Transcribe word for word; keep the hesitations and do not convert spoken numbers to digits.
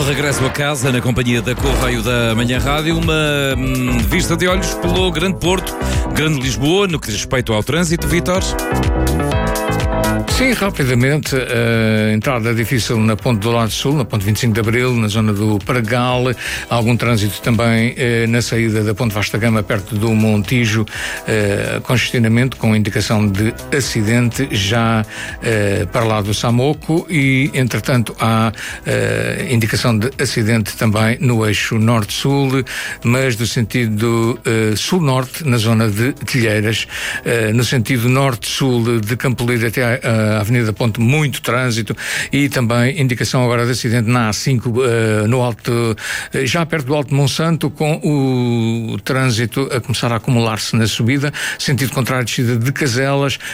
regresso a casa na companhia da Correio da Manhã Rádio, uma hum, vista de olhos pelo Grande Porto, Grande Lisboa, no que diz respeito ao trânsito. Vítor? Sim, rapidamente, a entrada difícil na ponte do lado sul, na ponte vinte e cinco de Abril, na zona do Pragal, algum trânsito também eh, na saída da ponte Vasta Gama, perto do Montijo, eh, congestionamento com indicação de acidente já eh, para lá do Samoco e, entretanto, há eh, indicação de acidente também no eixo norte-sul, mas do sentido eh, sul-norte, na zona de Telheiras, eh, no sentido norte-sul de Campolide até a a Avenida Ponte, muito trânsito e também indicação agora de acidente na A cinco, uh, no alto, uh, já perto do Alto Monsanto, com o trânsito a começar a acumular-se na subida, sentido contrário, descida de Caselas,